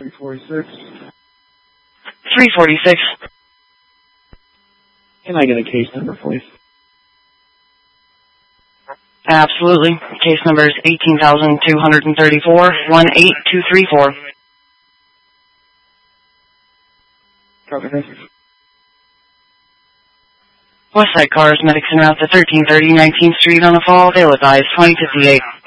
346. 346. Can I get a case number, please? Absolutely. Case number is 18,234, 18234. Copy, thank you. Westside Cars, medics en route to 1330 19th Street on the Fall. They advise 2058.